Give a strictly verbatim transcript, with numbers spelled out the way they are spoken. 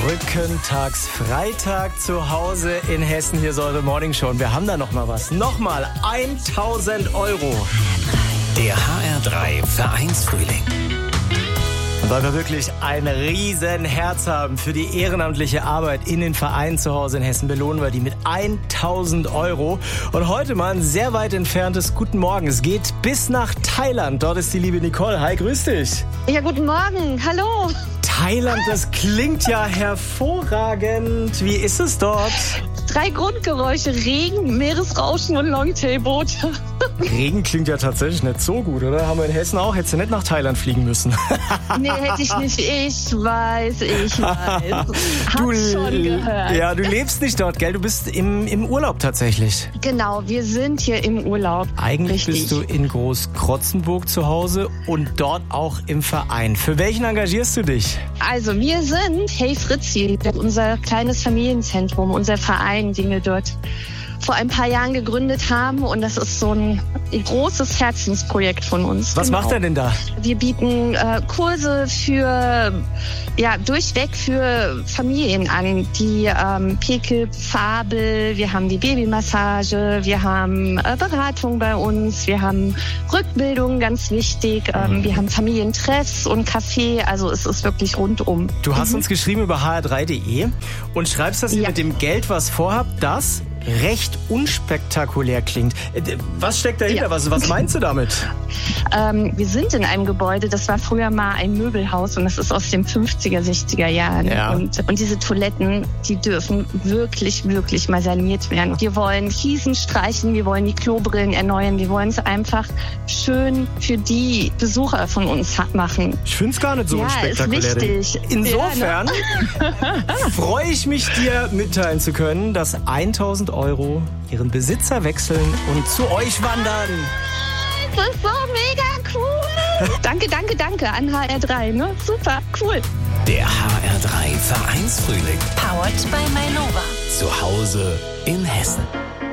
Brückentags Freitag zu Hause in Hessen. Hier ist eure Morning Show. Und wir haben da noch mal was. Nochmal tausend Euro. Der H R drei Vereinsfrühling. Und weil wir wirklich ein riesen Herz haben für die ehrenamtliche Arbeit in den Vereinen zu Hause in Hessen, belohnen wir die mit tausend Euro. Und heute mal ein sehr weit entferntes Guten Morgen. Es geht bis nach Thailand. Dort ist die liebe Nicole. Hi, grüß dich. Ja, guten Morgen. Hallo. Thailand, das klingt ja hervorragend. Wie ist es dort? Drei Grundgeräusche: Regen, Meeresrauschen und Longtailboot. Regen klingt ja tatsächlich nicht so gut, oder? Haben wir in Hessen auch. Hättest du nicht nach Thailand fliegen müssen. Nee, hätte ich nicht. Ich weiß, ich weiß. Hab's Du, schon gehört. Ja, du lebst nicht dort, gell? Du bist im, im Urlaub tatsächlich. Genau, wir sind hier im Urlaub. Eigentlich Richtig. bist du in Großkrotzenburg zu Hause und dort auch im Verein. Für welchen engagierst du dich? Also, wir sind Hey Fritzi, unser kleines Familienzentrum, unser Verein, den wir dort vor ein paar Jahren gegründet haben. Und das ist so ein großes Herzensprojekt von uns. Was Genau. macht er denn da? Wir bieten äh, Kurse für, ja, durchweg für Familien an. Die ähm, Pekel, Fabel, wir haben die Babymassage, wir haben äh, Beratung bei uns, wir haben Rückbildung, ganz wichtig. Ähm, wir haben Familientreffs und Café, also es ist wirklich rundum. Du hast uns geschrieben über h r drei punkt de und schreibst, dass ihr Ja. mit dem Geld was vorhabt, das recht unspektakulär klingt. Äh, Was steckt dahinter? Ja. Was, was meinst du damit? Ähm, wir sind in einem Gebäude, das war früher mal ein Möbelhaus und das ist aus den fünfziger, sechziger Jahren. Ja. Und, und diese Toiletten, die dürfen wirklich, wirklich mal saniert werden. Wir wollen Fliesen streichen, wir wollen die Klobrillen erneuern, wir wollen es einfach schön für die Besucher von uns ha- machen. Ich finde es gar nicht so Ja, unspektakulär. ist wichtig. Insofern freue ich mich, dir mitteilen zu können, dass tausend Euro ihren Besitzer wechseln und zu euch wandern. Das ist so mega cool. Danke, danke, danke an H R drei. Ne? Super, cool. Der H R drei Vereinsfrühling. Powered by Mainova. Zu Hause in Hessen.